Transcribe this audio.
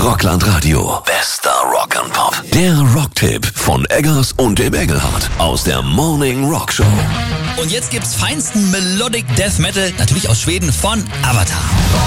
Rockland Radio. Bester Rock and Pop. Der Rocktipp von Eggers und dem Engelhardt aus der Morning Rock Show. Und jetzt gibt's feinsten Melodic Death Metal, natürlich aus Schweden, von Avatar.